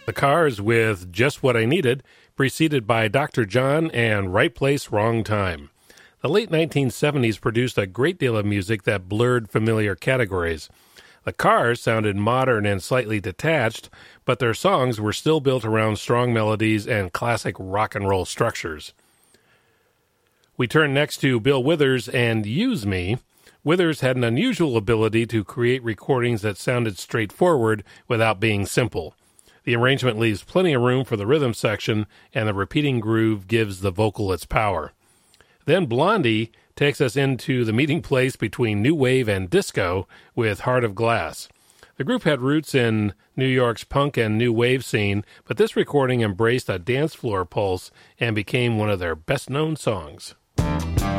The Cars with Just What I Needed, preceded by Dr. John and Right Place, Wrong Time. The late 1970s produced a great deal of music that blurred familiar categories. The Cars sounded modern and slightly detached, but their songs were still built around strong melodies and classic rock and roll structures. We turn next to Bill Withers and Use Me. Withers had an unusual ability to create recordings that sounded straightforward without being simple. The arrangement leaves plenty of room for the rhythm section, and the repeating groove gives the vocal its power. Then Blondie takes us into the meeting place between new wave and disco with Heart of Glass. The group had roots in New York's punk and new wave scene, but this recording embraced a dance floor pulse and became one of their best-known songs.